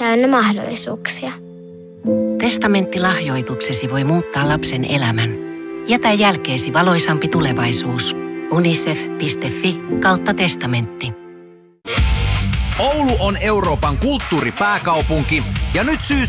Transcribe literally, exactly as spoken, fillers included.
täynnä mahdollisuuksia. Testamenttilahjoituksesi voi muuttaa lapsen elämän. Jätä jälkeesi valoisampi tulevaisuus. unicef piste fi kautta testamentti. Oulu on Euroopan kulttuuripääkaupunki ja nyt syys